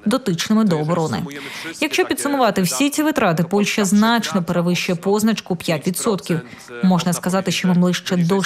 дотичними до оборони. Якщо підсумувати всі ці витрати, Польща значно перевищує позначку 5%. Можна сказати, що ми ближче до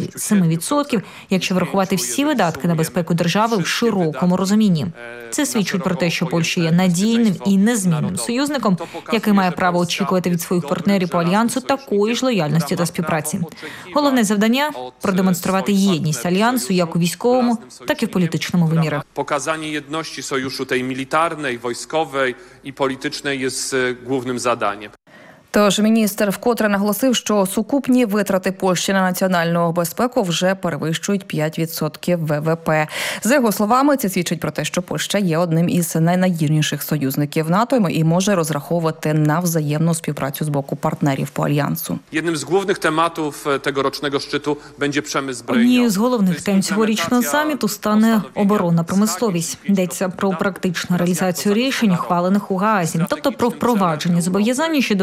6-7%, якщо врахувати всі видатки на безпеку держави в широкому розумінні. Це свідчить про те, що Польща є надійним і незмінним союзником, який має право очікувати від своїх партнерів по альянсу такої ж лояльності та співпраці. Головне завдання – продемонструвати єдність альянсу як у військовому, так і в політичному вимірах. Показання єдності союзу tej мілітарної, військової і політичної є головним завданням. Тож міністр вкотре наголосив, що сукупні витрати Польщі на національну безпеку вже перевищують 5% ВВП. За його словами, це свідчить про те, що Польща є одним із найнадійніших союзників НАТО і може розраховувати на взаємну співпрацю з боку партнерів по альянсу. Одним з головних тематів tegorocznego szczytu będzie przemysł zbrojeniowий. Однією з головних тем цьогорічного саміту стане оборонна промисловість. Йдеться про практичну реалізацію рішень, ухвалених у Гаазі, тобто про впровадження зобов'язань щодо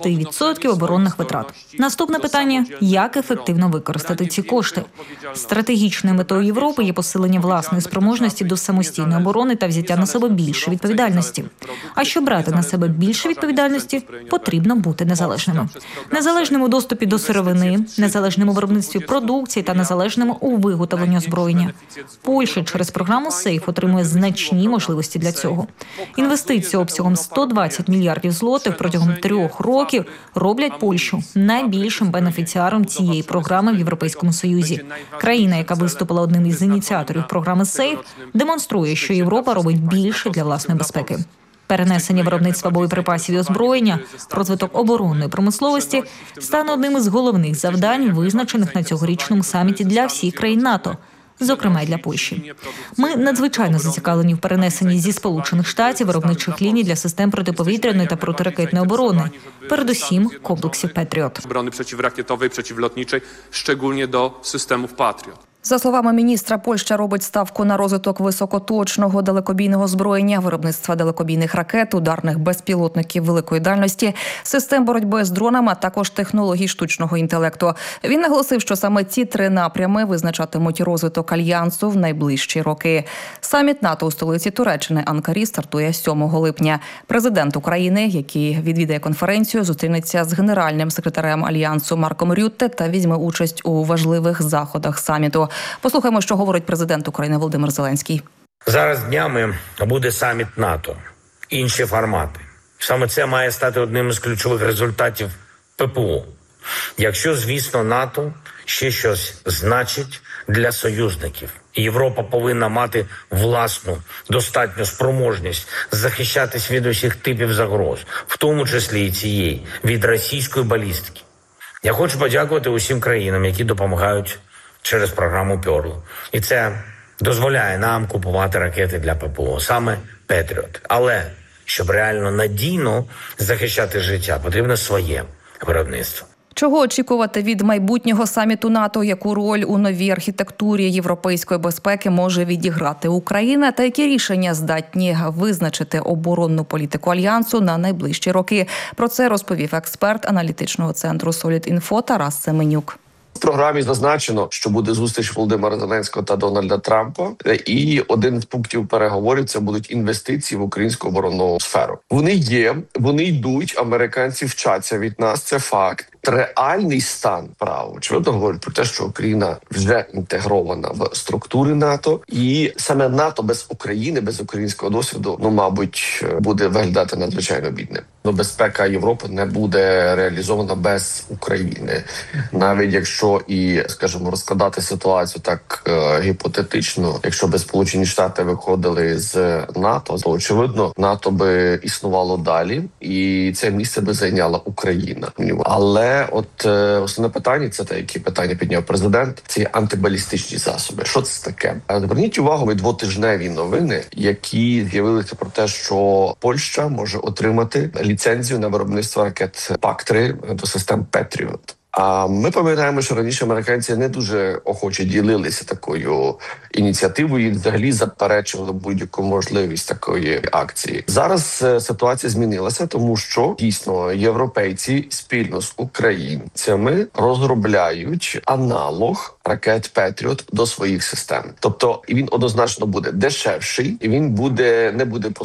5% оборонних витрат. Наступне питання – як ефективно використати ці кошти? Стратегічною метою Європи є посилення власної спроможності до самостійної оборони та взяття на себе більше відповідальності. А щоб брати на себе більше відповідальності, потрібно бути незалежними. Незалежними у доступі до сировини, незалежними у виробництві продукції та незалежними у виготовленні озброєння. Польща через програму «Сейф» отримує значні можливості для цього. Інвестиції обсягом 120 мільярдів злотих протягом 3 років роблять Польщу найбільшим бенефіціаром цієї програми в Європейському Союзі. Країна, яка виступила одним із ініціаторів програми «Сейф», демонструє, що Європа робить більше для власної безпеки. Перенесення виробництва боєприпасів і озброєння, розвиток оборонної промисловості стане одним із головних завдань, визначених на цьогорічному саміті для всіх країн НАТО, зокрема й для Польщі. Ми надзвичайно зацікавлені в перенесенні зі Сполучених Штатів виробничих ліній для систем протиповітряної та протиракетної оборони, передусім комплексів «Петріот». Оборони протиракетової, протилотничої, щегólnie до системів «Патріот». За словами міністра, Польща робить ставку на розвиток високоточного далекобійного озброєння, виробництва далекобійних ракет, ударних безпілотників великої дальності, систем боротьби з дронами, а також технологій штучного інтелекту. Він наголосив, що саме ці 3 напрями визначатимуть розвиток альянсу в найближчі роки. Саміт НАТО у столиці Туреччини Анкарі стартує 7 липня. Президент України, який відвідає конференцію, зустрінеться з генеральним секретарем альянсу Марком Рютте та візьме участь у важливих заходах саміту. Послухаємо, що говорить президент України Володимир Зеленський. Зараз днями буде саміт НАТО, інші формати. Саме це має стати одним із ключових результатів ППО. Якщо, звісно, НАТО ще щось значить для союзників. Європа повинна мати власну, достатню спроможність захищатись від усіх типів загроз, в тому числі і цієї, від російської балістики. Я хочу подякувати усім країнам, які допомагають через програму «Пьорл». І це дозволяє нам купувати ракети для ППО, саме «Петріот». Але, щоб реально надійно захищати життя, потрібно своє виробництво. Чого очікувати від майбутнього саміту НАТО, яку роль у новій архітектурі європейської безпеки може відіграти Україна, та які рішення здатні визначити оборонну політику Альянсу на найближчі роки? Про це розповів експерт аналітичного центру «Солід.Інфо» Тарас Семенюк. В програмі зазначено, що буде зустріч Володимира Зеленського та Дональда Трампа, і один з пунктів переговорів – це будуть інвестиції в українську оборонну сферу. Вони є, вони йдуть, американці вчаться від нас, це факт. Реальний стан прав, очевидно, говорить про те, що Україна вже інтегрована в структури НАТО, і саме НАТО без України, без українського досвіду, мабуть, буде виглядати надзвичайно бідним. Безпека Європи не буде реалізована без України. Навіть якщо і, скажімо, розкладати ситуацію так гіпотетично, якщо би Сполучені Штати виходили з НАТО, то, очевидно, НАТО би існувало далі, і це місце би зайняла Україна. Але от основне питання, це те, які питання підняв президент, це антибалістичні засоби. Що це таке? Зверніть увагу, 2-тижневі новини, які з'явилися про те, що Польща може отримати ліцензію на виробництво ракет ПАК-3 до систем «Петріот». А ми пам'ятаємо, що раніше американці не дуже охоче ділилися такою ініціативою і взагалі заперечували будь-яку можливість такої акції. Зараз ситуація змінилася, тому що дійсно європейці спільно з українцями розробляють аналог ракет «Петріот» до своїх систем. Тобто він однозначно буде дешевший, і він не буде